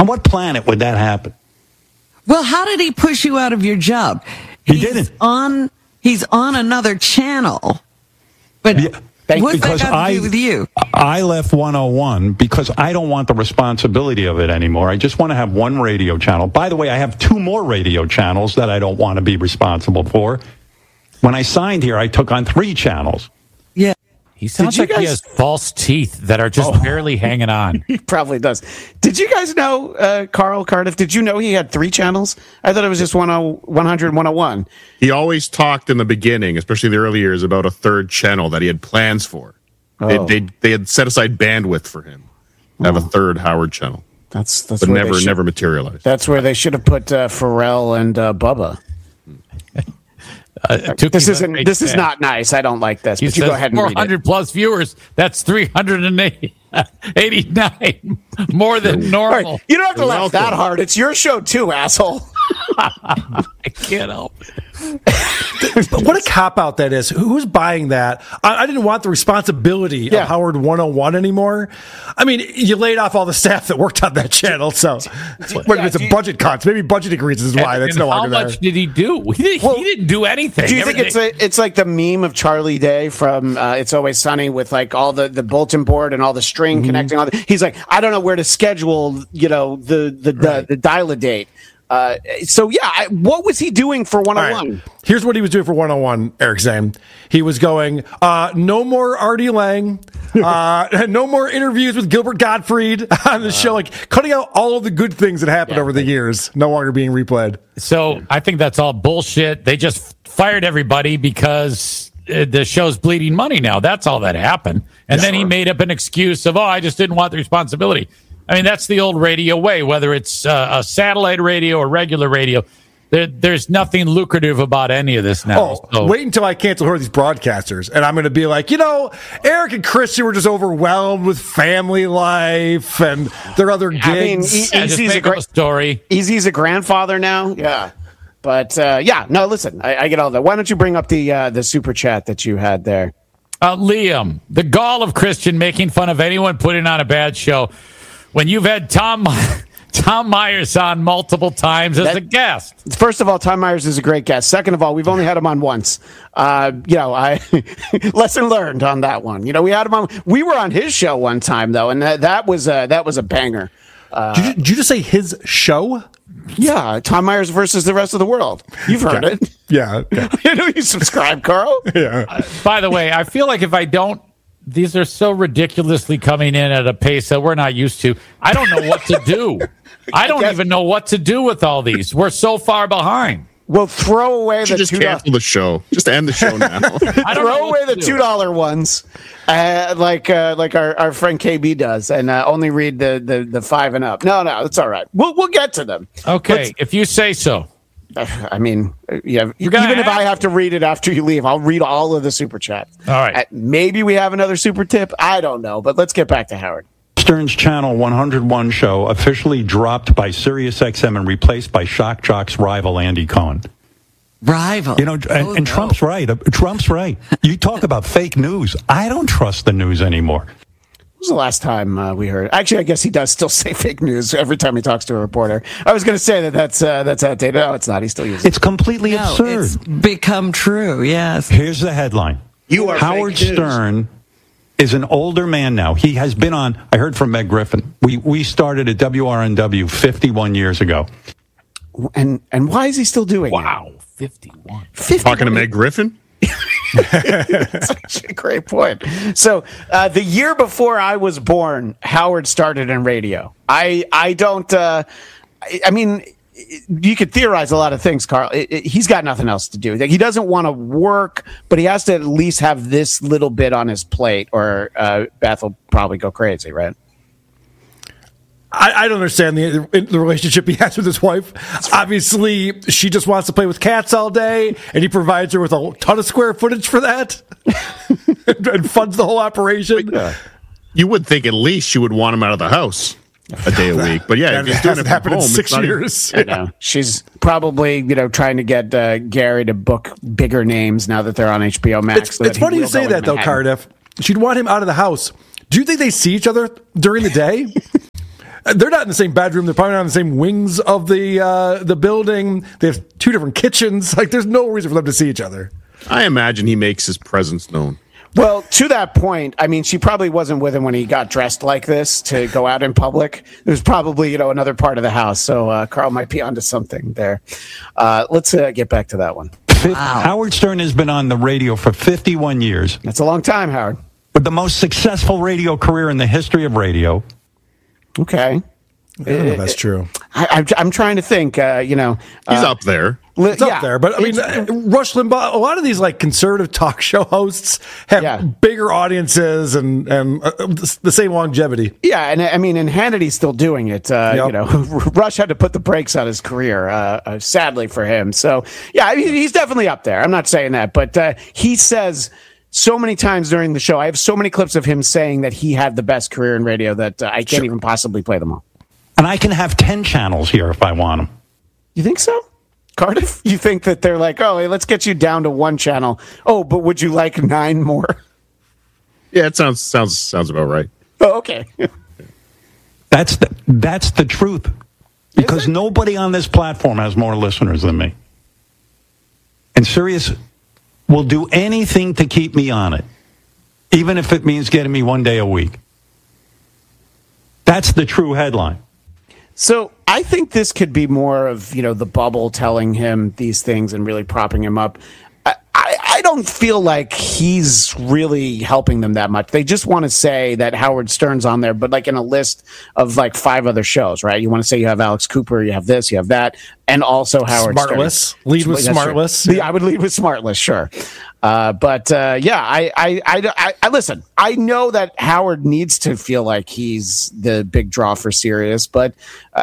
On what planet would that happen? Well, how did he push you out of your job? He didn't. He's on another channel. But what's that got to do with you? I left 101 because I don't want the responsibility of it anymore. I just want to have one radio channel. By the way, I have 2 more radio channels that I don't want to be responsible for. When I signed here, I took on 3 channels. Yeah. He sounds like he has false teeth that are just barely hanging on. He probably does. Did you guys know, Carl Cardiff, did you know he had 3 channels? I thought it was just 100, 101. He always talked in the beginning, especially the early years, about a 3rd channel that he had plans for. Oh. They had set aside bandwidth for him to have a 3rd Howard channel. That's but never materialized. That's where they should have put Pharrell and Bubba. This is not nice. I don't like this. But you go ahead and read it. 400 plus viewers. That's 389 more than normal. Right. You don't have to laugh that hard. It's your show too, asshole. I can't help it. What a cop-out that is. Who's buying that? I didn't want the responsibility of Howard 101 anymore. I mean, you laid off all the staff that worked on that channel, so it's a budget cuts. Maybe budgeting reasons is why that's no longer there. How much did he do? He didn't do anything. Do you think it's like the meme of Charlie Day from It's Always Sunny with like all the bulletin board and all the string connecting? He's like, I don't know where to schedule, the dial-a-date. What was he doing for 101? Right. Here's what he was doing for 101, Eric Zane. He was going, no more Artie Lang, no more interviews with Gilbert Gottfried on the show, like cutting out all of the good things that happened over the years, no longer being replayed. So I think that's all bullshit. They just fired everybody because the show's bleeding money now. That's all that happened. And then he made up an excuse of, I just didn't want the responsibility. I mean, that's the old radio way, whether it's a satellite radio or regular radio. There's nothing lucrative about any of this now. Wait until I cancel her these broadcasters, and I'm going to be like, Eric and Christian were just overwhelmed with family life and their other gigs. I mean, Easy's a great story. Easy's a grandfather now. Yeah. But, no, listen, I get all that. Why don't you bring up the super chat that you had there? Liam, the gall of Christian making fun of anyone putting on a bad show when you've had Tom Myers on multiple times as a guest. First of all, Tom Myers is a great guest. Second of all, we've only had him on once. Lesson learned on that one. We had him on. We were on his show one time though, and that was a banger. Did you just say his show? Yeah, Tom Myers versus the rest of the world. You've heard it. Yeah. I know you subscribe, Carl. Yeah. By the way, I feel like if I don't, these are so ridiculously coming in at a pace that we're not used to. I don't know what to do. I don't even know what to do with all these. We're so far behind. Well, throw away the just cancel the show. Just end the show now. Throw away the $2 ones, like our friend KB does, and only read the 5 and up. No, it's all right. We'll get to them. Okay, if you say so. I mean, even if I have to read it after you leave, I'll read all of the super chats. All right. Maybe we have another super tip. I don't know, but let's get back to Howard. Stern's Channel 101 show officially dropped by SiriusXM and replaced by Shock Jock's rival Andy Cohen. Rival. And Trump's right. Trump's right. You talk about fake news. I don't trust the news anymore. When was the last time we heard? Actually, I guess he does still say fake news every time he talks to a reporter. I was going to say that's outdated. No, it's not. He still uses it. It's completely absurd. It's become true, yes. Here's the headline. Howard Stern is an older man now. He has been on, I heard from Meg Griffin. We started at WRNW 51 years ago. And why is he still doing it? Wow, 51. Talking to Meg Griffin? That's actually a great point. So the year before I was born, Howard started in radio. I don't. I mean, you could theorize a lot of things, Carl. He's got nothing else to do. He doesn't want to work, but he has to at least have this little bit on his plate, or Beth will probably go crazy, right? I don't understand the relationship he has with his wife. Obviously, she just wants to play with cats all day, and he provides her with a ton of square footage for that and funds the whole operation. You would think at least she would want him out of the house a day a week. But yeah, it hasn't happened in 6 years. I know. She's probably trying to get Gary to book bigger names now that they're on HBO Max. It's funny you say that, though, Cardiff. She'd want him out of the house. Do you think they see each other during the day? They're not in the same bedroom. They're probably not in the same wings of the building. They have two different kitchens. Like, there's no reason for them to see each other. I imagine he makes his presence known. Well, to that point, I mean, she probably wasn't with him when he got dressed like this to go out in public. It was probably, another part of the house. So Carl might be onto something there. Let's get back to that one. Wow. Howard Stern has been on the radio for 51 years. That's a long time, Howard. With the most successful radio career in the history of radio. Okay. I don't know if that's true. I'm trying to think, He's up there. It's up there, but I mean, Rush Limbaugh, a lot of these like conservative talk show hosts have bigger audiences and the same longevity. Yeah, and I mean, and Hannity's still doing it. Rush had to put the brakes on his career, sadly for him. So, yeah, he's definitely up there. I'm not saying that, but he says so many times during the show, I have so many clips of him saying that he had the best career in radio that I can't even possibly play them all. And I can have 10 channels here if I want them. You think so? Cardiff? You think that they're like, oh, hey, let's get you down to one channel. Oh, but would you like 9 more? Yeah, it sounds about right. Oh, okay. That's the truth. Because nobody on this platform has more listeners than me. And Sirius will do anything to keep me on it, even if it means getting me 1 day a week. That's the true headline. So I think this could be more of, the bubble telling him these things and really propping him up. I don't feel like he's really helping them that much. They just want to say that Howard Stern's on there, but like in a list of like 5 other shows, right? You want to say you have Alex Cooper, you have this, you have that, and also Howard Smartless. Stern. Lead with Smartless. Yeah, I would lead with Smartless, sure. I listen. I know that Howard needs to feel like he's the big draw for Sirius, but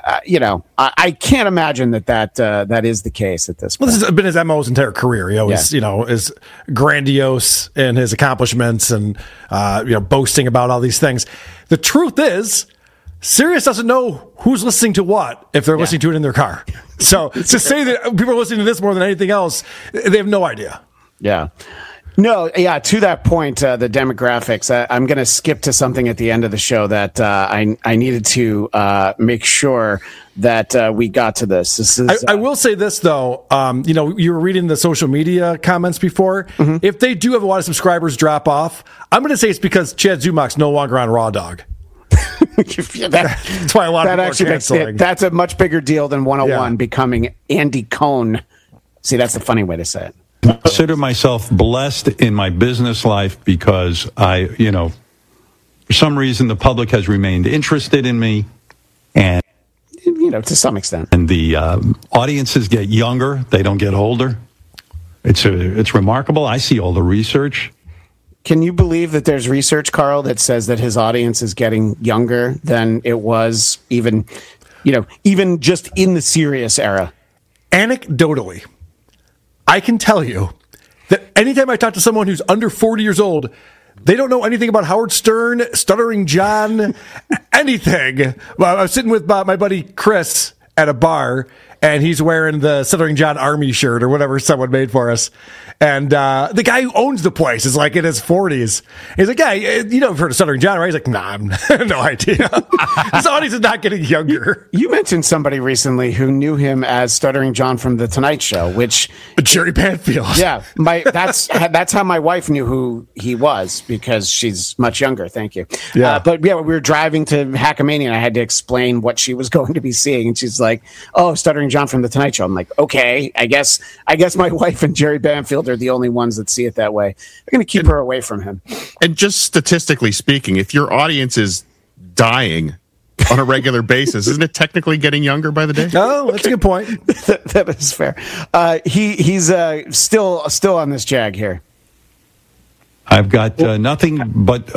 I can't imagine that is the case at this point. Well, this has been his MO his entire career. He always, is grandiose in his accomplishments and boasting about all these things. The truth is, Sirius doesn't know who's listening to what if they're listening to it in their car. So to say that people are listening to this more than anything else, they have no idea. Yeah. No, yeah, to that point, the demographics, I'm going to skip to something at the end of the show that I needed to make sure that we got to this. This is, I will say this, though. You were reading the social media comments before. Mm-hmm. If they do have a lot of subscribers drop off, I'm going to say it's because Chad Zumach's no longer on Raw Dog. That's why a lot of people are canceling. That's a much bigger deal than 101 becoming Andy Cohen. See, that's the funny way to say it. I consider myself blessed in my business life because for some reason the public has remained interested in me, and to some extent, and the audiences get younger; they don't get older. It's remarkable. I see all the research. Can you believe that there's research, Carl, that says that his audience is getting younger than it was even just in the Sirius era? Anecdotally, I can tell you that anytime I talk to someone who's under 40 years old, they don't know anything about Howard Stern, Stuttering John, anything. Well, I was sitting with my buddy Chris at a bar, and he's wearing the Stuttering John Army shirt or whatever someone made for us. And the guy who owns the place is like in his 40s. He's like, yeah, you've heard of Stuttering John, right? He's like, nah, no idea. His audience is not getting younger. You mentioned somebody recently who knew him as Stuttering John from The Tonight Show, which... Jerry Banfield. Yeah, that's how my wife knew who he was, because she's much younger, thank you. Yeah. But we were driving to Hackamania, and I had to explain what she was going to be seeing, and she's like, oh, Stuttering John from The Tonight Show. I'm like, okay, I guess my wife and Jerry Banfield are the only ones that see it that way. I'm going to keep her away from him. And just statistically speaking, if your audience is dying on a regular basis, isn't it technically getting younger by the day? Oh, that's a good point. That is fair. He's still on this jag here. I've got nothing but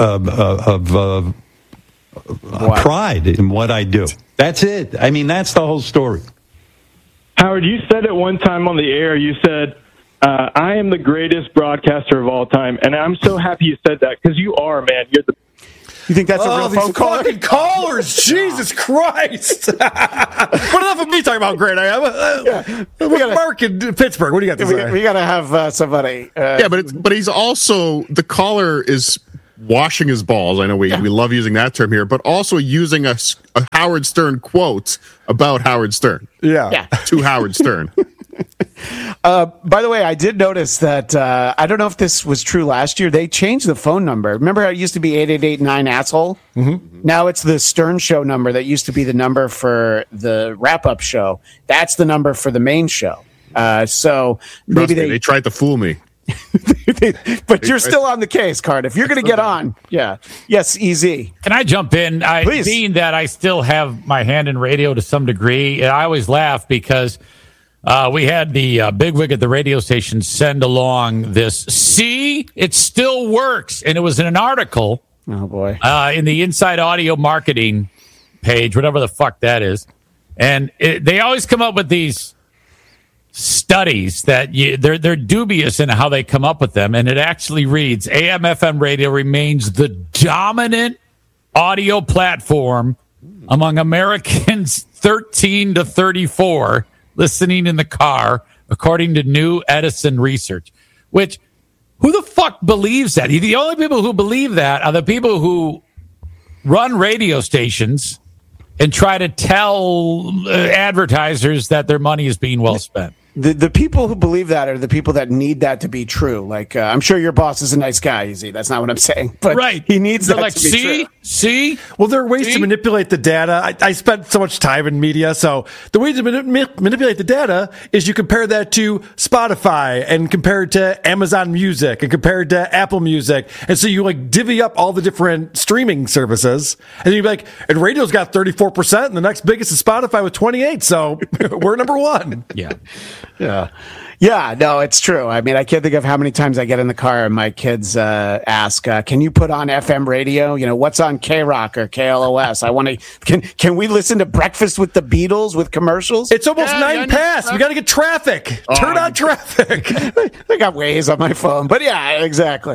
pride in what I do. That's it. I mean, that's the whole story. Howard, you said it one time on the air. You said, I am the greatest broadcaster of all time. And I'm so happy you said that, because you are, man. You're the... You think that's a real phone call? Callers, Jesus Christ! But enough of me talking about how great I am. Mark in Pittsburgh. What do you got to say? We got to have somebody. But he's also, the caller is washing his balls. I know we love using that term here, but also using a Howard Stern quote about Howard Stern. Yeah. To Howard Stern. By the way, I did notice that, I don't know if this was true last year, they changed the phone number. Remember how it used to be 888-9-asshole? Mm-hmm. Now it's the Stern Show number that used to be the number for the wrap-up show. That's the number for the main show. So maybe they tried to fool me. But you're still on the case, Cardiff. You're going to get on. Yeah. Yes, easy. Can I jump in? Please. Being that I still have my hand in radio to some degree, I always laugh because we had the bigwig at the radio station send along this, see, it still works. And it was in an article. Oh, boy. In the Inside Audio Marketing page, whatever the fuck that is. And they always come up with these studies that they're dubious in how they come up with them, and it actually reads AM/FM radio remains the dominant audio platform among Americans 13 to 34 listening in the car, according to new Edison research. Which, who the fuck believes that? The only people who believe that are the people who run radio stations and try to tell advertisers that their money is being well spent. The people who believe that are the people that need that to be true. Like, I'm sure your boss is a nice guy, Easy. That's not what I'm saying. But right. He needs that like, to be true. See? Well, there are ways to manipulate the data. I spent so much time in media. So the way to manipulate the data is you compare that to Spotify and compare it to Amazon Music and compare it to Apple Music. And so you like divvy up all the different streaming services. And you'd be like, and radio's got 34%, and the next biggest is Spotify with 28%. So we're number one. Yeah. Yeah, no, it's true. I mean, I can't think of how many times I get in the car and my kids ask, can you put on FM radio? You know, what's on K-Rock or KLOS? I want to, can we listen to Breakfast with the Beatles with commercials? It's almost 9 past. We got to get traffic. Turn on traffic. I got Waze on my phone, but yeah, exactly.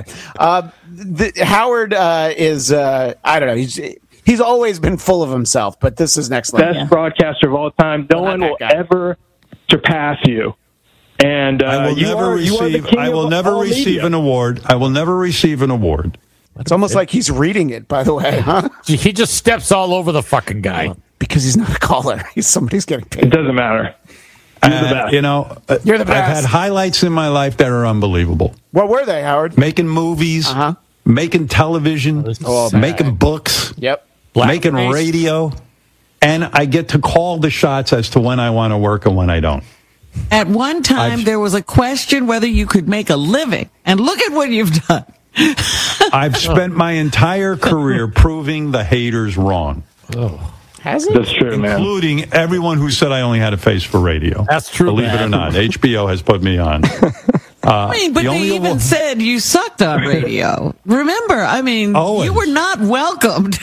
Howard is, I don't know, he's always been full of himself, but this is next level. Best broadcaster of all time. No one will ever surpass you. And I will never receive an award. I will never receive an award. It's almost like he's reading it, by the way, huh? He just steps all over the fucking guy. Because he's not a caller. Somebody's getting paid. It doesn't matter. You're the best. You know, you're the best. I've had highlights in my life that are unbelievable. What were they, Howard? Making movies, making television, making books, making radio. And I get to call the shots as to when I want to work and when I don't. At one time, there was a question whether you could make a living. And look at what you've done. I've spent my entire career proving the haters wrong. Oh. Has it? That's true, man. Including everyone who said I only had a face for radio. That's true, Believe it or not. HBO has put me on. But they even said you sucked on radio. Remember, you were not welcomed.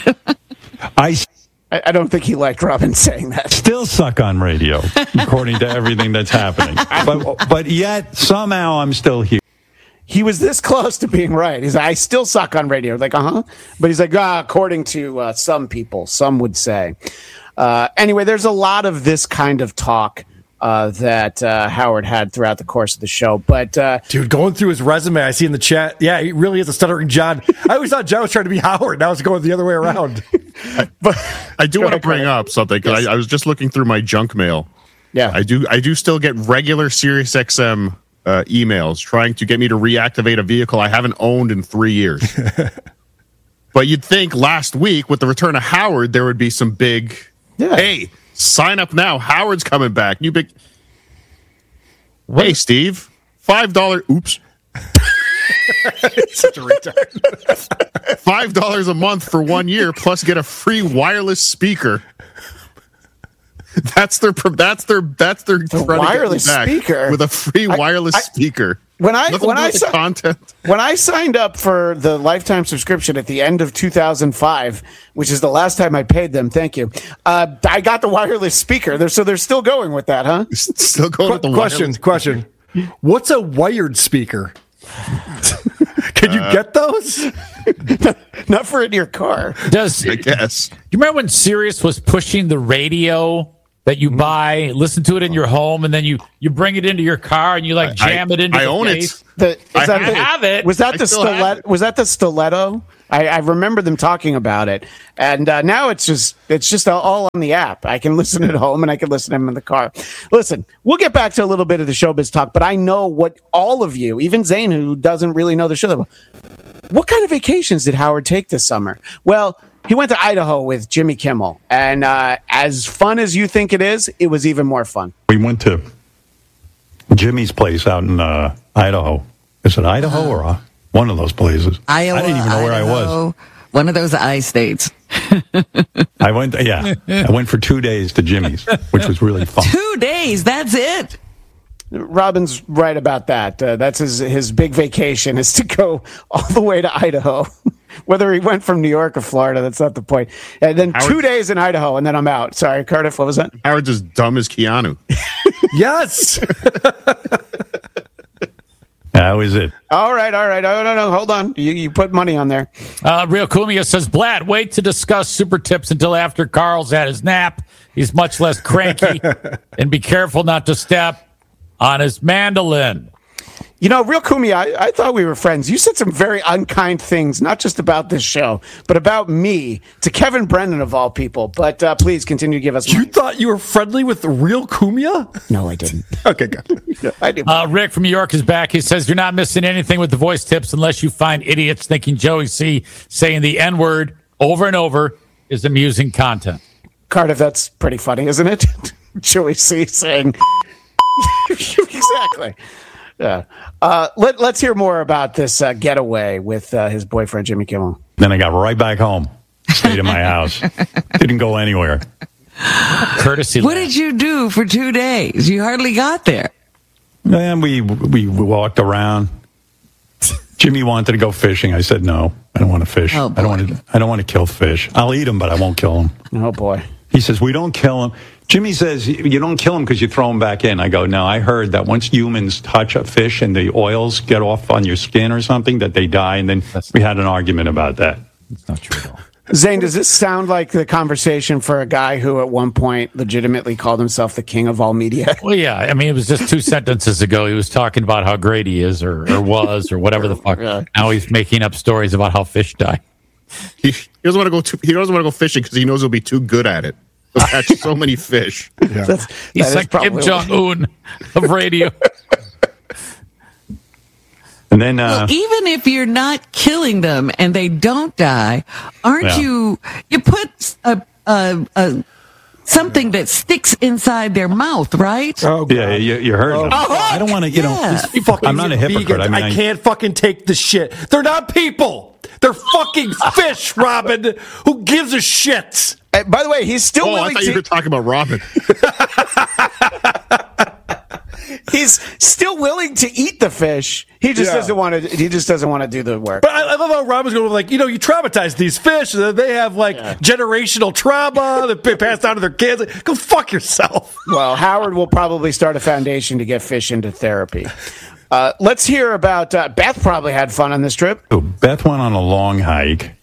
I don't think he liked Robin saying that. Still suck on radio, according to everything that's happening. But yet, somehow, I'm still here. He was this close to being right. He's like, I still suck on radio. Like, But he's like, according to some people, some would say. Anyway, there's a lot of this kind of talk that Howard had throughout the course of the show. But dude, going through his resume, I see in the chat, yeah, he really is a stuttering John. I always thought John was trying to be Howard. Now it's going the other way around. But I do want to bring up something because I was just looking through my junk mail. Yeah, I do still get regular SiriusXM emails trying to get me to reactivate a vehicle I haven't owned in 3 years. But you'd think last week with the return of Howard, there would be some big, hey, sign up now. Howard's coming back. You big. Hey, Steve, $5. Oops. Such a retard. $5 a month for 1 year, plus get a free wireless speaker. That's their wireless speaker with a free wireless speaker. When I signed up for the lifetime subscription at the end of 2005, which is the last time I paid them, thank you. I got the wireless speaker. They're still going with that, huh? Still going with the wireless. Question. What's a wired speaker? Can you get those? Not for in your car. I guess. Do you remember when Sirius was pushing the radio that you buy, listen to it in your home, and then you bring it into your car and you jam it into I own face? it. I have it. Was that the stiletto? I remember them talking about it, and now it's just all on the app. I can listen at home and I can listen to them in the car. Listen, we'll get back to a little bit of the showbiz talk, but I know what all of you, even Zane, who doesn't really know the show, what kind of vacations did Howard take this summer? Well, he went to Idaho with Jimmy Kimmel, and as fun as you think it was even more fun. We went to Jimmy's place out in Idaho. Is it Idaho or one of those places? Iowa, I didn't even know where I was. One of those I states. I went for 2 days to Jimmy's, which was really fun. 2 days, that's it. Robin's right about that. That's his big vacation is to go all the way to Idaho. Whether he went from New York or Florida, that's not the point. And then Howard, 2 days in Idaho, and then I'm out. Sorry, Cardiff, what was that? Howard's as dumb as Keanu. Yes. That was it. All right. No, hold on. You put money on there. Real Kumia says, Vlad, wait to discuss super tips until after Carl's had his nap. He's much less cranky. And be careful not to step on his mandolin. You know, Real Kumi, I thought we were friends. You said some very unkind things, not just about this show, but about me, to Kevin Brennan, of all people. But please continue to give us money. You thought you were friendly with the Real Kumia? No, I didn't. Okay, good. No, I did. Rick from New York is back. He says, you're not missing anything with the voice tips unless you find idiots thinking Joey C. saying the N-word over and over is amusing content. Cardiff, that's pretty funny, isn't it? Joey C. saying... Exactly. Yeah. Let's hear more about this getaway with his boyfriend, Jimmy Kimmel. Then I got right back home, stayed in my house, didn't go anywhere. Courtesy. What did you do for 2 days? You hardly got there. And we walked around. Jimmy wanted to go fishing. I said, no, I don't want to fish. Oh, I don't want to kill fish. I'll eat them, but I won't kill them. Oh, boy. He says, we don't kill them. Jimmy says, you don't kill them because you throw them back in. I go, no, I heard that once humans touch a fish and the oils get off on your skin or something, that they die. And then we had an argument about that. It's not true at all. Zane, does this sound like the conversation for a guy who at one point legitimately called himself the king of all media? Well, yeah. I mean, it was just 2 sentences ago. He was talking about how great he is or was or whatever the fuck. Yeah. Now he's making up stories about how fish die. He doesn't want to go fishing because he knows he'll be too good at it. He'll catch so many fish. Yeah. He's like Kim Jong-un of radio. And then, well, even if you're not killing them and they don't die, aren't you put something that sticks inside their mouth, right? Oh, yeah, you heard it. I don't want to, I'm not a hypocrite. I mean, I can't fucking take the shit. They're not people. They're fucking fish, Robin. Who gives a shit? By the way, he's still willing I thought you were talking about Robin. He's still willing to eat the fish. He just doesn't want to. He just doesn't want to do the work. But I love how Robin's going like, you traumatize these fish. They have generational trauma that passed down to their kids. Like, go fuck yourself. Well, Howard will probably start a foundation to get fish into therapy. Let's hear about Beth. Probably had fun on this trip. So Beth went on a long hike.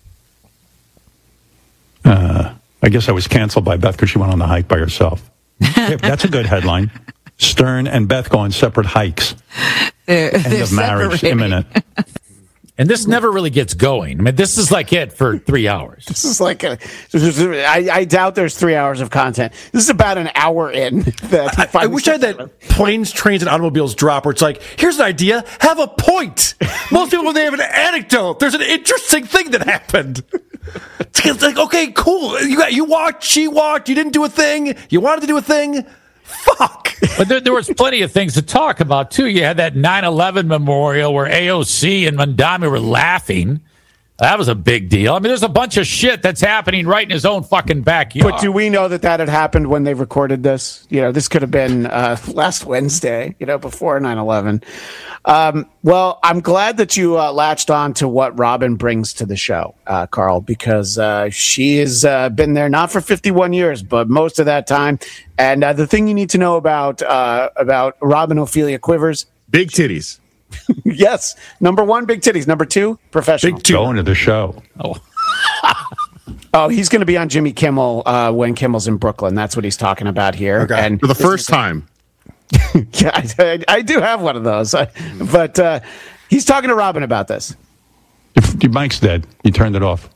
I guess I was canceled by Beth because she went on the hike by herself. That's a good headline. Stern and Beth go on separate hikes. End of marriage imminent. And this never really gets going. I mean, this is like it for 3 hours. This is like I doubt there's 3 hours of content. This is about an hour in. I wish I had that planes, trains, and automobiles drop where it's like, here's an idea, have a point. Most people, when they have an anecdote, there's an interesting thing that happened. It's like, okay, cool. You walked, she walked, you didn't do a thing, you wanted to do a thing. Fuck. But there was plenty of things to talk about, too. You had that 9/11 memorial where AOC and Mandami were laughing. That was a big deal. I mean, there's a bunch of shit that's happening right in his own fucking backyard. But do we know that had happened when they recorded this? This could have been last Wednesday, before 9/11. Well, I'm glad that you latched on to what Robin brings to the show, Carl, because she has been there not for 51 years, but most of that time. And the thing you need to know about Robin Ophelia Quivers: big titties. Yes. Number 1, big titties. Number 2, professional. Big 2. Going to the show. Oh, he's going to be on Jimmy Kimmel when Kimmel's in Brooklyn. That's what he's talking about here. Okay. And for the first time. Yeah, I do have one of those. But he's talking to Robin about this. Your mic's dead. You turned it off.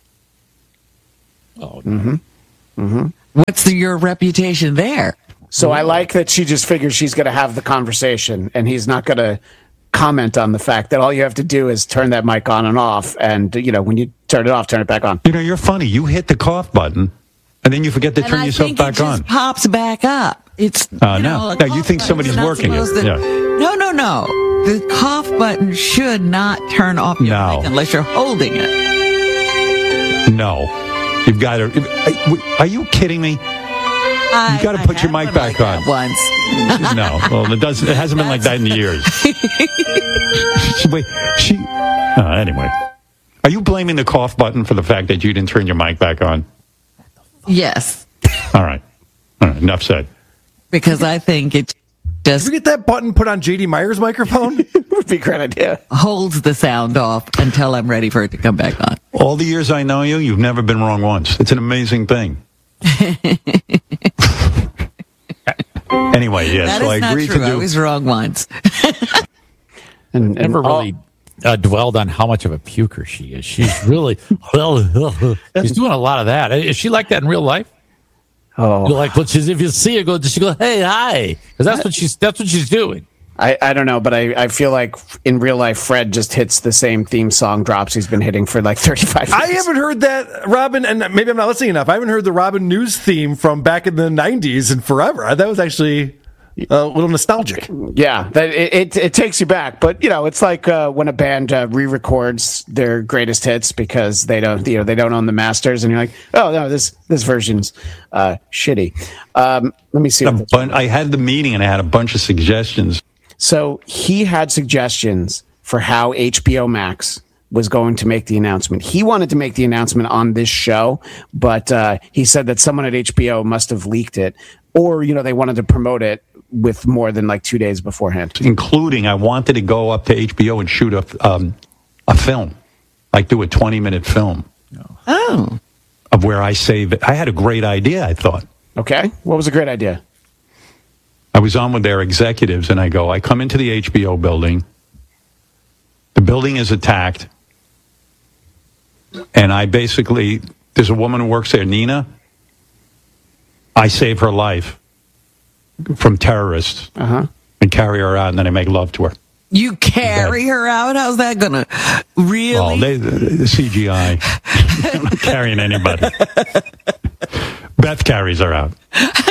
Oh, What's your reputation there? So I like that she just figures she's going to have the conversation, and he's not going to comment on the fact that all you have to do is turn that mic on and off, and when you turn it off, turn it back on. You're funny. You hit the cough button, and then you forget to turn yourself back on. It just pops back up. It's no. You think somebody's working it? Yeah. No. The cough button should not turn off your mic unless you're holding it. No, you've got to. Are you kidding me? You got to put your mic back on once. No, well, it doesn't. It hasn't been like that in years. Anyway, are you blaming the cough button for the fact that you didn't turn your mic back on? Yes. All right. Enough said. Because I think it just. Did we get that button put on J.D. Meyer's microphone? Would be a great idea. Holds the sound off until I'm ready for it to come back on. All the years I know you, you've never been wrong once. It's an amazing thing. Anyway, yes, so I agreed to do. I was wrong once. and never really dwelled on how much of a puker she is. She's really she's doing a lot of that. Is she like that in real life? Oh, like if you see her, she go, hey, hi, because that's what she's doing. I don't know, but I feel like in real life, Fred just hits the same theme song drops he's been hitting for like 35 years. I haven't heard that, Robin, and maybe I'm not listening enough. I haven't heard the Robin News theme from back in the 90s and forever. That was actually a little nostalgic. Yeah, it takes you back. But, it's like when a band re-records their greatest hits because they don't own the masters. And you're like, oh, no, this version's shitty. Let me see. I had the meeting and I had a bunch of suggestions. So he had suggestions for how HBO Max was going to make the announcement. He wanted to make the announcement on this show, but he said that someone at HBO must have leaked it, or they wanted to promote it with more than like 2 days beforehand. Including, I wanted to go up to HBO and shoot a film, like do a 20-minute film. Oh, of where I save it. I had a great idea. I thought. Okay, what was a great idea? I was on with their executives, and I come into the HBO building. The building is attacked. And there's a woman who works there, Nina. I save her life from terrorists and carry her out, and then I make love to her. You carry her out? How's that going to really? Oh, the CGI. I'm not carrying anybody. Beth carries her out.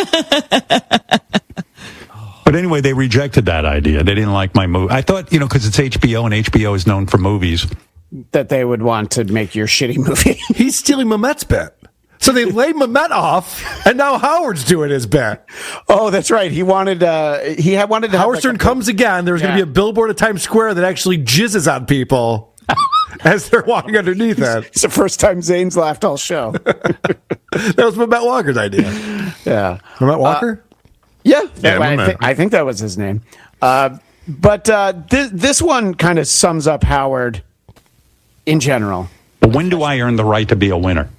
But anyway, they rejected that idea. They didn't like my movie. I thought, because it's HBO and HBO is known for movies, that they would want to make your shitty movie. He's stealing Mamet's bet. So they laid Mamet off, and now Howard's doing his bet. Oh, that's right. He wanted to. Howard Stern comes again. There's going to be a billboard at Times Square that actually jizzes on people as they're walking underneath it. It's the first time Zane's laughed all show. That was Mamet Walker's idea. Yeah, Mamet Walker. Yeah, I think that was his name. But this one kind of sums up Howard in general. But when do I earn the right to be a winner?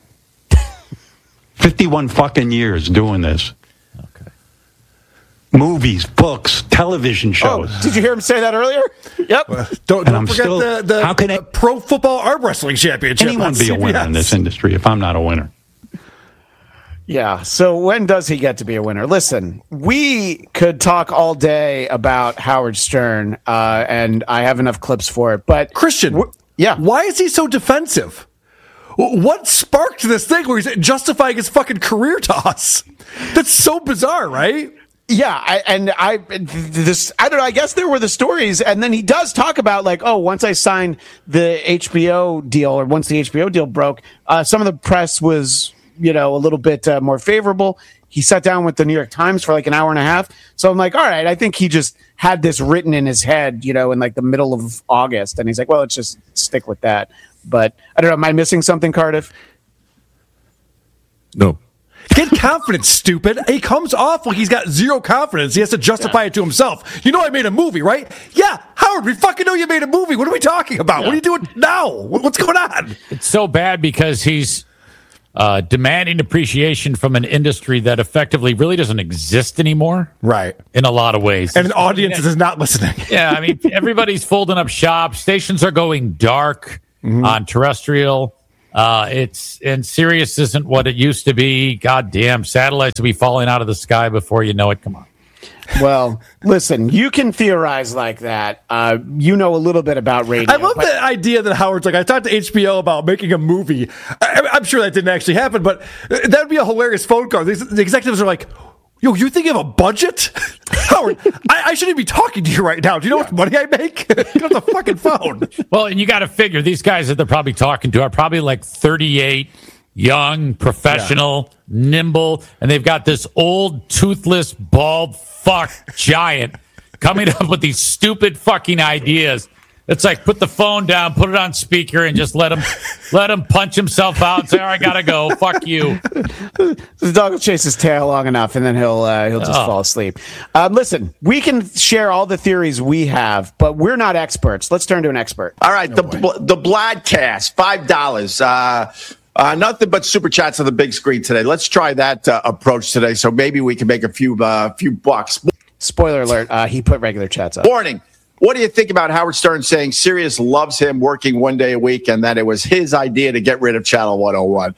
51 fucking years doing this. Okay. Movies, books, television shows. Oh, did you hear him say that earlier? Yep. Don't forget the Pro Football Arm Wrestling Championship. Anyone be a winner in this industry if I'm not a winner? Yeah, so when does he get to be a winner? Listen, we could talk all day about Howard Stern, and I have enough clips for it, but... Christian, why is he so defensive? What sparked this thing where he's justifying his fucking career to us? That's so bizarre, right? Yeah, I don't know, I guess there were the stories, and then he does talk about, like, once I signed the HBO deal, or once the HBO deal broke, some of the press was... a little bit more favorable. He sat down with the New York Times for like an hour and a half. So I'm like, all right, I think he just had this written in his head, in like the middle of August. And he's like, well, let's just stick with that. But I don't know. Am I missing something, Cardiff? No. Get confidence, stupid. He comes off like he's got zero confidence. He has to justify it to himself. I made a movie, right? Yeah, Howard, we fucking know you made a movie. What are we talking about? Yeah. What are you doing now? What's going on? It's so bad because he's demanding appreciation from an industry that effectively really doesn't exist anymore. Right. In a lot of ways. And an audience is not listening. Yeah, everybody's folding up shop. Stations are going dark. on terrestrial. And Sirius isn't what it used to be. Goddamn, satellites will be falling out of the sky before you know it. Come on. Well, listen, you can theorize like that. You know a little bit about radio. I love the idea that Howard's like, I talked to HBO about making a movie. I'm sure that didn't actually happen, but that would be a hilarious phone call. The executives are like, yo, you think you have a budget? Howard, I shouldn't be talking to you right now. Do you know what money I make? Get off the fucking phone. Well, and you got to figure these guys that they're probably talking to are probably like 38, young, professional, nimble, and they've got this old, toothless, bald fuck giant coming up with these stupid fucking ideas. It's like put the phone down, put it on speaker, and just let him punch himself out and say, "All right, gotta go. Fuck you." The dog will chase his tail long enough, and then he'll just fall asleep. Listen, we can share all the theories we have, but we're not experts. Let's turn to an expert. All right, the Bladcast, $5. Nothing but super chats on the big screen today. Let's try that approach today, so maybe we can make a few bucks. Spoiler alert: he put regular chats up. Warning. What do you think about Howard Stern saying Sirius loves him working one day a week and that it was his idea to get rid of Channel 101?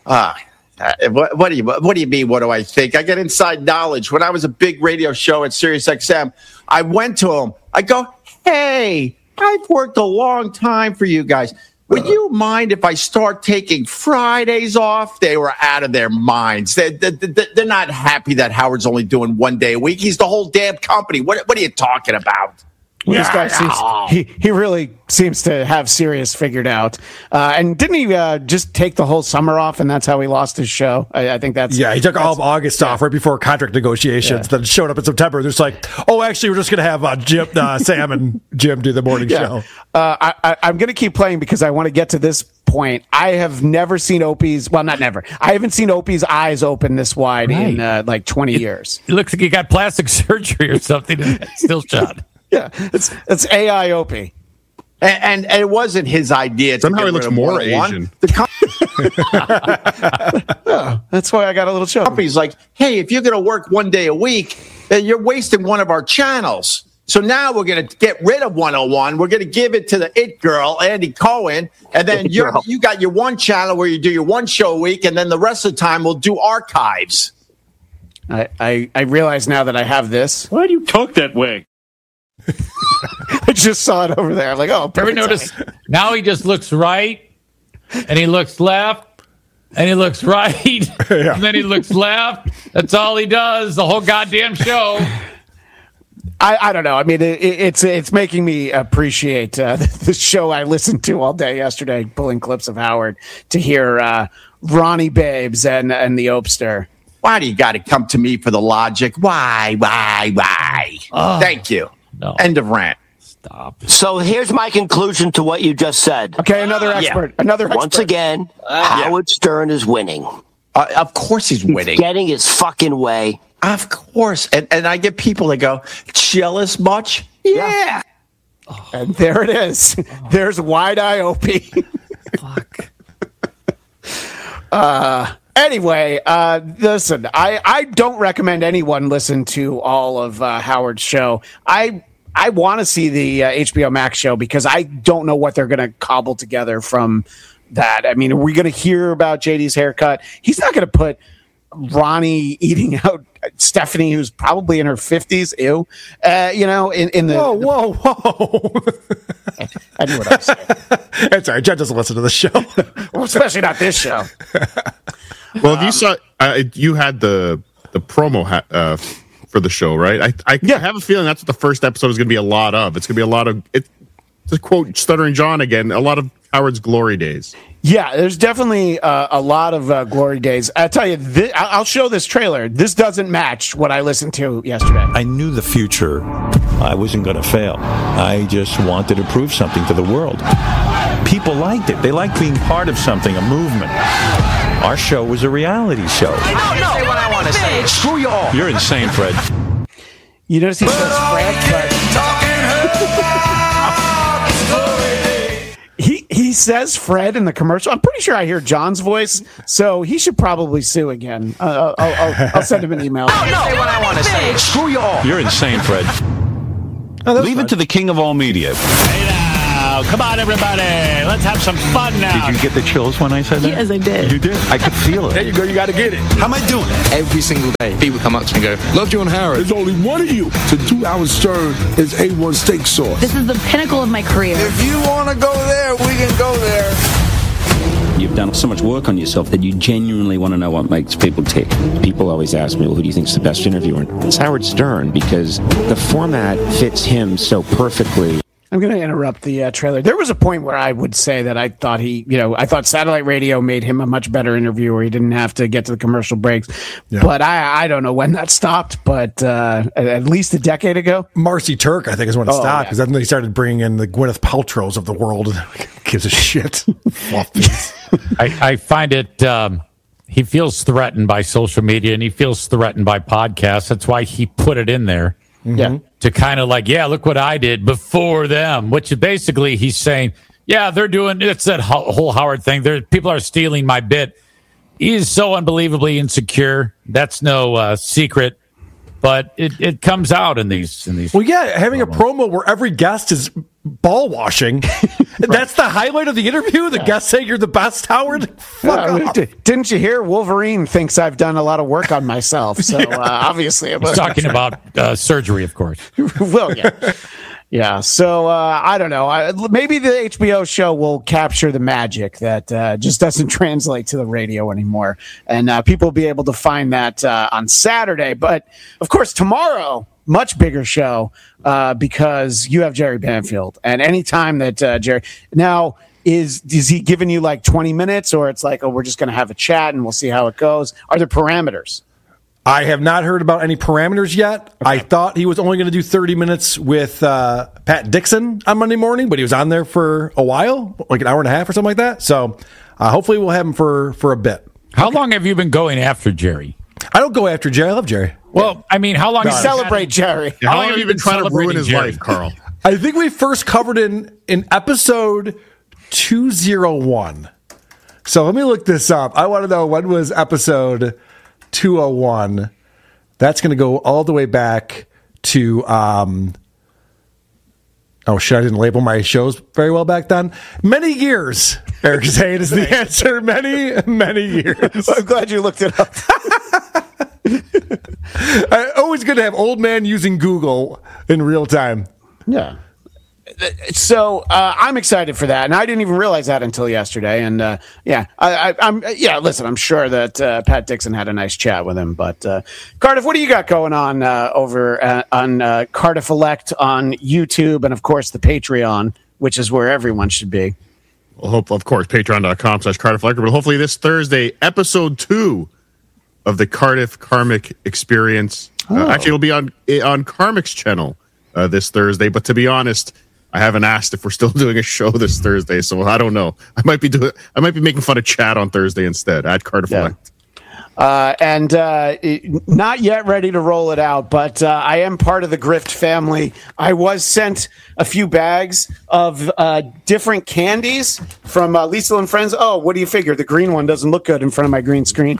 What do you mean, what do I think? I get inside knowledge. When I was a big radio show at Sirius XM, I went to him. I go, hey, I've worked a long time for you guys. Would you mind if I start taking Fridays off? They were out of their minds. They're not happy that Howard's only doing one day a week. He's the whole damn company. What are you talking about? Well, this guy seems, he really seems to have Sirius figured out. And didn't he just take the whole summer off, and that's how he lost his show? I think that's... Yeah, he took all of August off right before contract negotiations, then showed up in September. There's like, oh, actually, we're just going to have Sam and Jim do the morning show. I'm going to keep playing because I want to get to this point. I have never seen Opie's... Well, not never. I haven't seen Opie's eyes open this wide in like 20 years. It looks like he got plastic surgery or something in that still shot. Yeah, it's AI Opie. And it wasn't his idea. Somehow he looks more Asian. That's why I got a little chill. Company's like, hey, if you're going to work one day a week, then you're wasting one of our channels. So now we're going to get rid of 101. We're going to give it to the it girl, Andy Cohen. And then you got your one channel where you do your one show a week. And then the rest of the time we'll do archives. I realize now that I have this. Why do you talk that way? I just saw it over there. I'm like, oh, ever notice? Now he just looks right, and he looks left, and he looks right, and then he looks left. That's all he does the whole goddamn show. I don't know. I mean, it's making me appreciate the show I listened to all day yesterday, pulling clips of Howard to hear Ronnie Babes and the Opster. Why do you got to come to me for the logic? Why? Thank you. No. End of rant. Stop. So here's my conclusion to what you just said. Okay, another expert. Another expert. Once again, Howard Stern is winning. Of course he's winning. He's getting his fucking way. Of course. And I get people that go, jealous much? Yeah. And there it is. There's wide-eye Opie. Fuck. Anyway, listen, I don't recommend anyone listen to all of Howard's show. I want to see the HBO Max show because I don't know what they're going to cobble together from that. I mean, are we going to hear about JD's haircut? He's not going to put Ronnie eating out Stephanie, who's probably in her 50s. Ew. In the... Whoa. I knew what I was saying. It's all right. Jen doesn't listen to the show. Well, especially not this show. Well, if you saw, you had the promo for the show, right? I have a feeling that's what the first episode is going to be a lot of. It's going to be a lot of, to quote Stuttering John again, a lot of Howard's glory days. Yeah, there's definitely a lot of glory days. I'll tell you, I'll show this trailer. This doesn't match what I listened to yesterday. I knew the future. I wasn't going to fail. I just wanted to prove something to the world. People liked it. They liked being part of something, a movement. Our show was a reality show. I don't say what I want to say. Screw you all. You're insane, Fred. You notice he says Fred, but he says Fred in the commercial. I'm pretty sure I hear John's voice, so he should probably sue again. I'll send him an email. I don't say what I want to say. Screw you all. You're insane, Fred. Leave it to the king of all media. Hey now, Oh, come on, everybody. Let's have some fun now. Did you get the chills when I said that? Yes, I did. You did? I could feel it. There you go. You got to get it. How am I doing? Every single day, people come up to me and go, loved you on Howard. There's only one of you. So 2 hours Stern is A1 steak sauce. This is the pinnacle of my career. If you want to go there, we can go there. You've done so much work on yourself that you genuinely want to know what makes people tick. People always ask me, well, who do you think's the best interviewer? It's Howard Stern, because the format fits him so perfectly. I'm going to interrupt the trailer. There was a point where I would say that I thought I thought satellite radio made him a much better interviewer. He didn't have to get to the commercial breaks. Yeah. But I don't know when that stopped, but at least a decade ago. Marcy Turk, I think, is when it stopped, because then they started bringing in the Gwyneth Paltrows of the world. Gives a shit. I find it, he feels threatened by social media and he feels threatened by podcasts. That's why he put it in there. Yeah. To kind of like, look what I did before them, which basically he's saying, they're doing, it's that whole Howard thing. People are stealing my bit. He is so unbelievably insecure. That's no secret, but it comes out in these. Well, having a promo where every guest is ball washing. That's the highlight of the interview. The guest saying you're the best, Howard. Didn't you hear? Wolverine thinks I've done a lot of work on myself. So obviously, it was he's talking about surgery, of course. Well, yeah. So I don't know. Maybe the HBO show will capture the magic that just doesn't translate to the radio anymore, and people will be able to find that on Saturday. But of course, tomorrow. Much bigger show because you have Jerry Banfield, and anytime that Jerry now is he giving you like 20 minutes, or it's like, oh, we're just going to have a chat and we'll see how it goes? Are there parameters? I have not heard about any parameters yet. Okay. I thought he was only going to do 30 minutes with Pat Dixon on Monday morning, but he was on there for a while, like an hour and a half or something like that. So hopefully we'll have him for a bit. How long have you been going after Jerry? I don't go after Jerry. I love Jerry. Well, I mean, how long? We celebrate Jerry. How long have you been trying to ruin his life, Carl? I think we first covered in episode 201. So let me look this up. I want to know, when was episode 201? That's going to go all the way back to oh shit, I didn't label my shows very well back then. Many years, Eric Zane is the answer. Many years. I'm glad you looked it up. Always good to have old man using Google in real time. Yeah. So I'm excited for that, and I didn't even realize that until yesterday. And listen, I'm sure that Pat Dixon had a nice chat with him. But Cardiff, what do you got going on over on Cardiff Elect on YouTube, and of course the Patreon, which is where everyone should be. Well, of course, patreon.com/Cardiff Elect. But hopefully this Thursday, episode 2 of the Cardiff Karmic Experience. Actually, it'll be on Karmic's channel this Thursday. But to be honest, I haven't asked if we're still doing a show this Thursday, so I don't know. I might be making fun of Chad on Thursday instead at Cardiff Elect. And not yet ready to roll it out, but I am part of the Grift family. I was sent a few bags of different candies from Lisa and Friends. Oh, what do you figure? The green one doesn't look good in front of my green screen.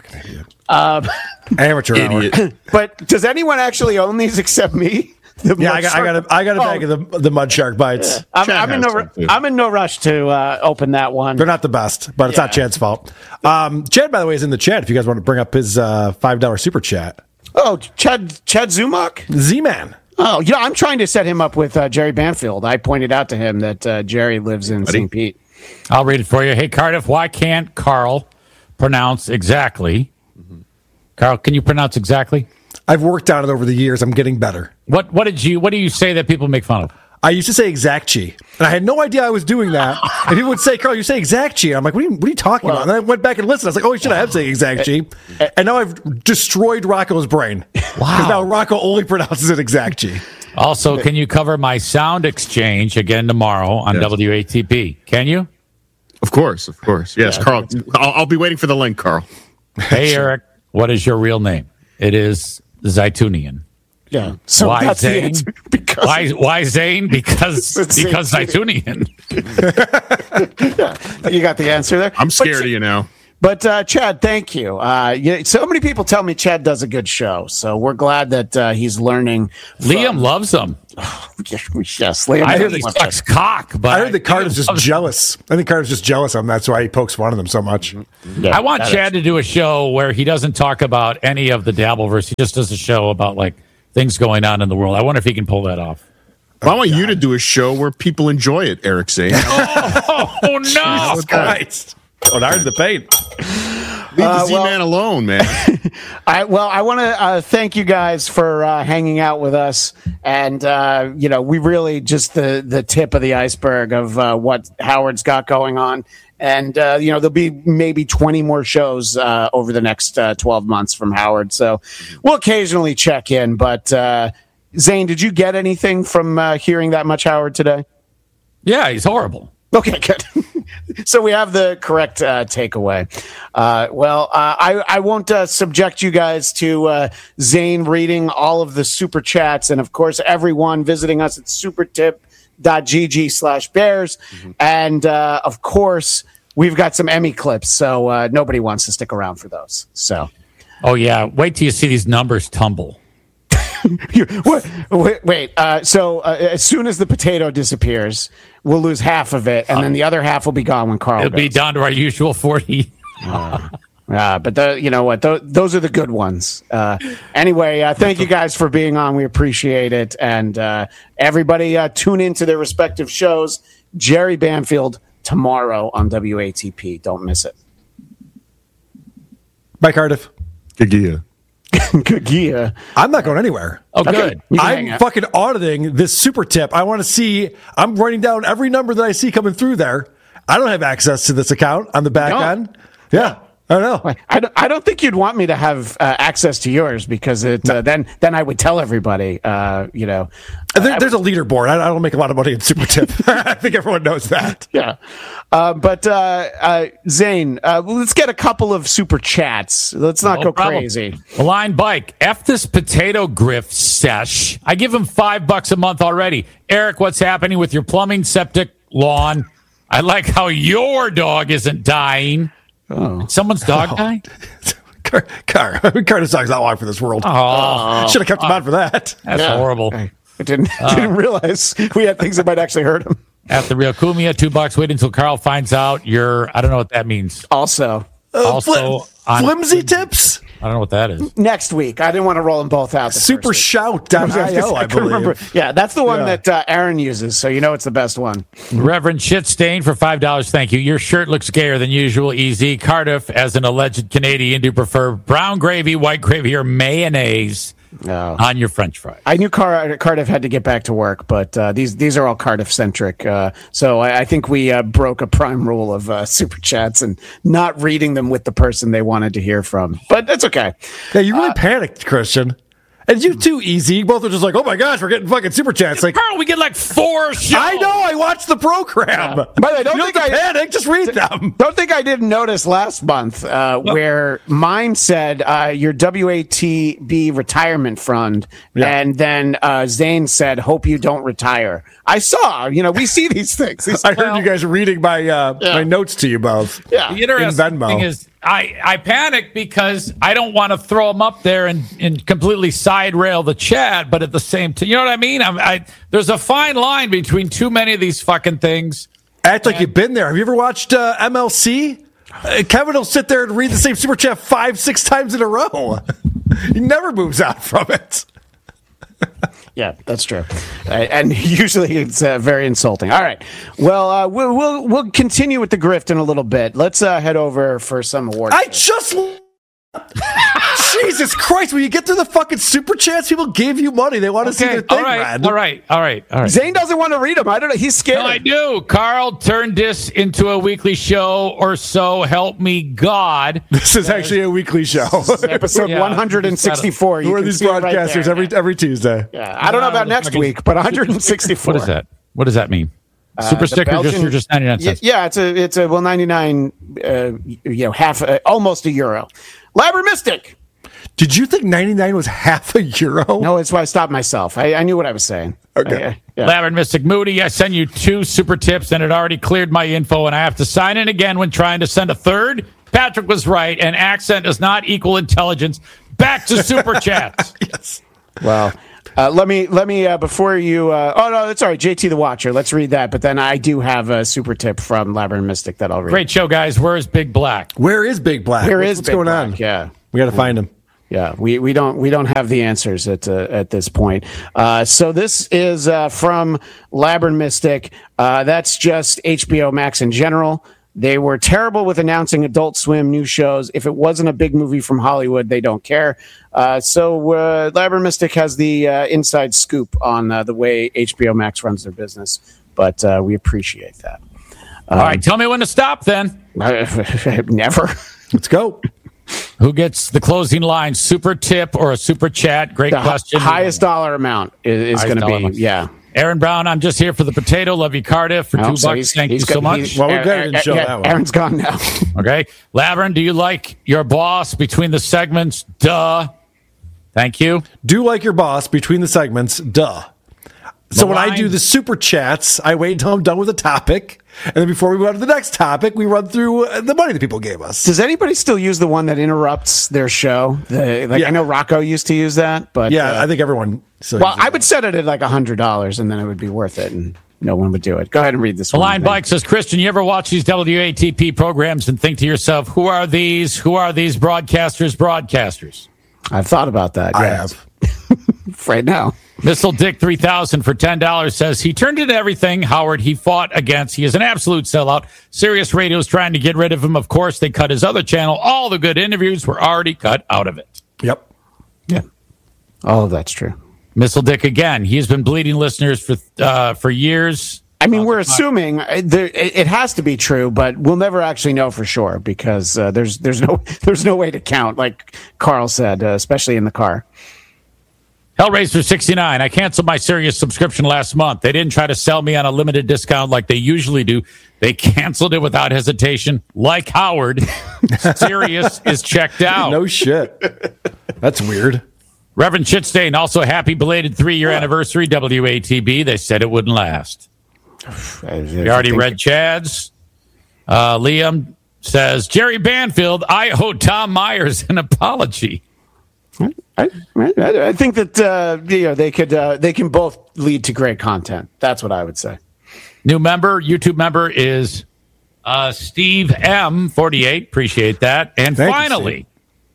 Amateur hour. But does anyone actually own these except me? I got a bag of the Mud Shark bites. Yeah. I'm in no rush to open that one. They're not the best, but it's not Chad's fault. Chad, by the way, is in the chat if you guys want to bring up his $5 super chat. Oh, Chad Zumach? Z-Man. Oh, I'm trying to set him up with Jerry Banfield. I pointed out to him that Jerry lives in St. Pete. I'll read it for you. Hey, Cardiff, why can't Carl pronounce exactly? Mm-hmm. Carl, can you pronounce exactly? I've worked on it over the years. I'm getting better. What do you say that people make fun of? I used to say exactchi, and I had no idea I was doing that. And people would say, "Carl, you say exacchi." I'm like, "What are you talking about?" And then I went back and listened. I was like, "Oh shit, I am saying exacchi." And now I've destroyed Rocco's brain. Wow! Because now Rocco only pronounces it exacchi. Also, can you cover my sound exchange again tomorrow on WATP? Can you? Of course. Yes, Carl. I'll be waiting for the link, Carl. Hey, Eric, what is your real name? It is Zaitunian. Yeah. So why that's Zane? The answer, why Zane? Because Zaitunian. You got the answer there. I'm scared of you now. But Chad, thank you. So many people tell me Chad does a good show, so we're glad that he's learning. Liam loves him. Yes, Liam. I heard he sucks cock, but I heard that Carter's just jealous. I think Carter's just jealous of him. That's why he pokes fun of them so much. I want Chad to do a show where he doesn't talk about any of the Dabbleverse. He just does a show about like things going on in the world. I wonder if he can pull that off. Well, I want you to do a show where people enjoy it, Eric Zane. Oh no! Jesus Christ. Oh, there's the pain. Leave the Z-Man alone, man. I want to thank you guys for hanging out with us, and we really just the tip of the iceberg of what Howard's got going on, and there'll be maybe 20 more shows over the next 12 months from Howard, so we'll occasionally check in. But Zane, did you get anything from hearing that much Howard today? Yeah, he's horrible. Okay, good. So we have the correct takeaway. I won't subject you guys to Zane reading all of the super chats, and of course, everyone visiting us at supertip.gg/bears. And of course, we've got some Emmy clips, so nobody wants to stick around for those. So, oh yeah, wait till you see these numbers tumble. Wait. So as soon as the potato disappears, we'll lose half of it, and then the other half will be gone when Carl It'll goes. be down to our usual 40. But you know what? Those are the good ones. Anyway, thank you guys for being on. We appreciate it. And everybody tune into their respective shows. Jerry Banfield tomorrow on WATP. Don't miss it. Bye, Cardiff. Gagia. Gagia. I'm not going anywhere. Oh, good. I'm fucking auditing this super tip. I want to see. I'm writing down every number that I see coming through there. I don't have access to this account on the back end. Yeah. I don't know. I don't think you'd want me to have access to yours because then I would tell everybody. There's a leaderboard. I don't make a lot of money in Super Tip. I think everyone knows that. Yeah, but Zane, let's get a couple of super chats. Let's not go crazy. Line Bike, F this potato grift sesh. I give him $5 a month already. Eric, what's happening with your plumbing, septic, lawn? I like how your dog isn't dying. Oh. Someone's dog died? Carter's dog's not long for this world. Should have kept him on for that. That's horrible. I didn't realize we had things that might actually hurt him. At the Real Kumia, $2. Wait until Carl finds out I don't know what that means. Also flimsy tips? I don't know what that is. Next week. I didn't want to roll them both out. Supershout.io, I believe. Remember. Yeah, that's the one that Aaron uses, so you know it's the best one. Reverend Shitstain for $5. Thank you. Your shirt looks gayer than usual. Easy. Cardiff, as an alleged Canadian, do prefer brown gravy, white gravy, or mayonnaise on your French fries? I knew Cardiff had to get back to work, but these are all Cardiff-centric. So I think we broke a prime rule of super chats and not reading them with the person they wanted to hear from. But that's okay. Yeah, you really panicked, Christian. And you too, Easy. Both are just like, oh my gosh, we're getting fucking super chats. Like, Carl, we get like 4 shows. I know. I watched the program. Yeah. By the way, don't think I panic. Just read them. Don't think I didn't notice last month where mine said your WATB retirement fund, and then Zane said, "Hope you don't retire." I saw. We see these things. I heard you guys reading my notes to you both. Yeah. The interesting thing is, I panic because I don't want to throw them up there and completely side rail the chat, but at the same time, you know what I mean? There's a fine line between too many of these fucking things. Act like you've been there. Have you ever watched MLC? Kevin will sit there and read the same super chat 5-6 times in a row. He never moves on from it. Yeah, that's true, and usually it's very insulting. All right, well, we'll continue with the grift in a little bit. Let's head over for some awards. Jesus Christ, when you get through the fucking super chats, people gave you money. They want to see their thing, man. All right. Zane doesn't want to read them. I don't know. He's scared. No, I do. Carl turned this into a weekly show or so. Help me God. This is actually a weekly show. Episode 164. Who are these broadcasters every Tuesday? Yeah, I don't know about next week, but 164. What is that? What does that mean? Super sticker, just 99 cents. Yeah, it's a 99. Half, almost €1. Labber Mystic. Did you think 99 was half €1? No, that's why I stopped myself. I knew what I was saying. Okay. Labber Mystic Moody, I send you 2 super tips, and it already cleared my info, and I have to sign in again when trying to send a third. Patrick was right, and accent does not equal intelligence. Back to Super Chats. Yes. Well, let me before you. Oh no, that's all right. JT the Watcher. Let's read that. But then I do have a super tip from Labyrinth Mystic that I'll read. Great show, guys. Where is Big Black? Where is Big Black? What's Big going Black? on? Yeah, we got to find him. Yeah, we don't have the answers at this point. So this is from Labyrinth Mystic. That's just HBO Max in general. They were terrible with announcing Adult Swim new shows. If it wasn't a big movie from Hollywood, they don't care. So Labyrinth Mystic has the inside scoop on the way HBO Max runs their business. But we appreciate that. All right, tell me when to stop then. Never. Let's go. Who gets the closing line? Super tip or a super chat? Great question. Highest dollar amount is going to be, yeah. Aaron Brown, I'm just here for the potato. Love you, Cardiff, for $2. Thank you so much. Well, we're good. Didn't show that one. Aaron's gone now. Okay. Labyrinth, do you like your boss between the segments? Duh. Thank you. Do like your boss between the segments? Duh. So when I do the super chats, I wait until I'm done with the topic. And then before we move on to the next topic, we run through the money that people gave us. Does anybody still use the one that interrupts their show? I know Rocco used to use that, but I think everyone still uses I would set it at like $100 and then it would be worth it and no one would do it. Go ahead and read this one. Line Bike says, Christian, you ever watch these WATP programs and think to yourself, who are these broadcasters? I've thought about that. I have. Right now. Missile Dick 3000 for $10 says he turned into everything Howard he fought against. He is an absolute sellout. Sirius Radio is trying to get rid of him. Of course, they cut his other channel. All the good interviews were already cut out of it. Yep. Yeah. Oh, that's true. Missile Dick again. He's been bleeding listeners for years. I mean, we're assuming it has to be true, but we'll never actually know for sure because there's no way to count, like Carl said, especially in the car. Hellraiser 69. I canceled my Sirius subscription last month. They didn't try to sell me on a limited discount like they usually do. They canceled it without hesitation. Like Howard, Sirius is checked out. No shit. That's weird. Reverend Shitstain, also happy belated 3-year anniversary, WATB. They said it wouldn't last. We already read Chad's. Liam says, Jerry Banfield, I owe Tom Myers an apology. I think that they can both lead to great content. That's what I would say. New member, YouTube member is Steve M48. Appreciate that. And finally,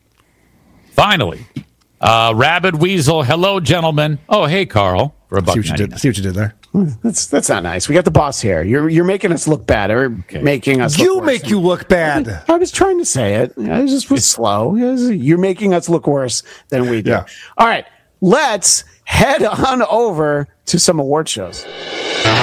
Rabid Weasel. Hello, gentlemen. Oh, hey, Carl. For a buck. See what you did there. That's not nice. We got the boss here. You're making us look bad. Or making us. You make you look bad. I was trying to say it. I just was slow. You're making us look worse than we do. Yeah. All right, let's head on over to some award shows.